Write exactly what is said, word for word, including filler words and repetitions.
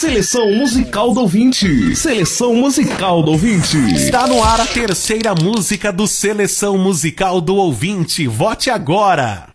Seleção musical do ouvinte. Seleção musical do ouvinte. Está no ar a terceira música do Seleção Musical do Ouvinte. Vote agora!